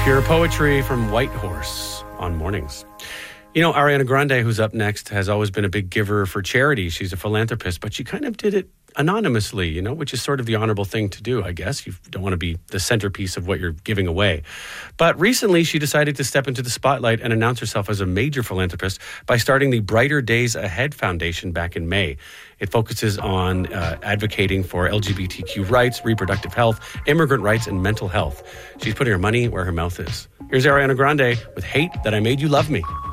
Pure poetry from Whitehorse on Mornings. You know, Ariana Grande, who's up next, has always been a big giver for charity. She's a philanthropist, but she kind of did it anonymously, you know, which is sort of the honorable thing to do, I guess. You don't want to be the centerpiece of what you're giving away. But recently, she decided to step into the spotlight and announce herself as a major philanthropist by starting the Brighter Days Ahead Foundation back in May. It focuses on advocating for LGBTQ rights, reproductive health, immigrant rights, and mental health. She's putting her money where her mouth is. Here's Ariana Grande with Hate That I Made You Love Me.